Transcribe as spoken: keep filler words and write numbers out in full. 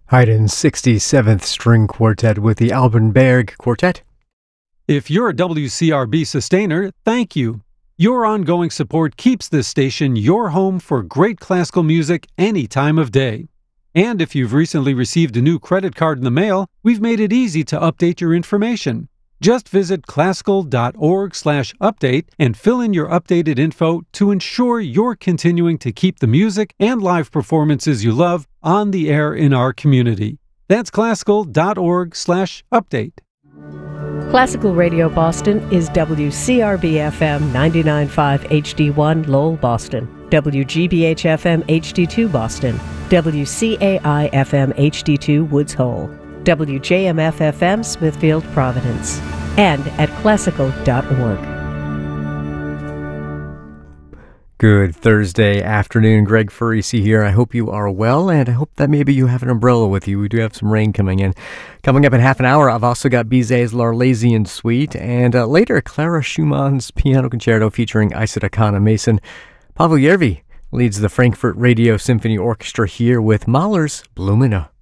Haydn's sixty-seventh String Quartet with the Alban Berg Quartet. If you're a W C R B sustainer, thank you. Your ongoing support keeps this station your home for great classical music any time of day. And if you've recently received a new credit card in the mail, we've made it easy to update your information. Just visit classical.org slash update and fill in your updated info to ensure you're continuing to keep the music and live performances you love on the air in our community. That's classical.org slash update. Classical Radio Boston is W C R B F M ninety-nine point five H D one Lowell, Boston, W G B H F M H D two Boston, W C A I F M H D two Woods Hole, W J M F F M Smithfield, Providence, and at classical dot org. Good Thursday afternoon. Greg Furricy here. I hope you are well, and I hope that maybe you have an umbrella with you. We do have some rain coming in. Coming up in half an hour, I've also got Bizet's L'Arlésienne Suite, and uh, later, Clara Schumann's Piano Concerto featuring Isata Kana Mason. Pavel Järvi leads the Frankfurt Radio Symphony Orchestra here with Mahler's Blumina.